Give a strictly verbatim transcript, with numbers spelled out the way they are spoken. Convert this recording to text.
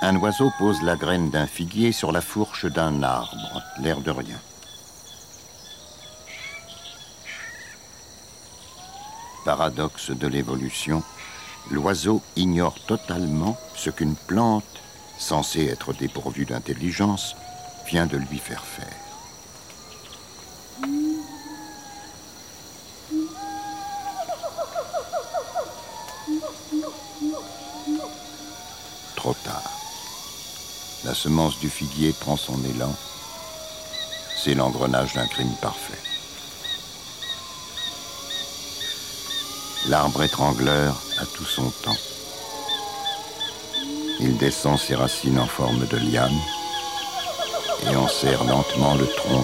Un oiseau pose la graine d'un figuier sur la fourche d'un arbre, l'air de rien. Paradoxe de l'évolution, l'oiseau ignore totalement ce qu'une plante, censée être dépourvue d'intelligence, vient de lui faire faire. Trop tard. La semence du figuier prend son élan. C'est l'engrenage d'un crime parfait. L'arbre étrangleur a tout son temps. Il descend ses racines en forme de liane et en serre lentement le tronc